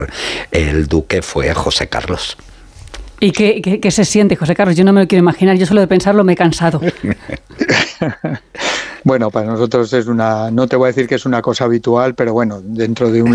el duque fue José Carlos. ¿Y qué se siente, José Carlos? Yo no me lo quiero imaginar, yo solo de pensarlo me he cansado. Bueno, para nosotros no te voy a decir que es una cosa habitual, pero bueno, dentro de un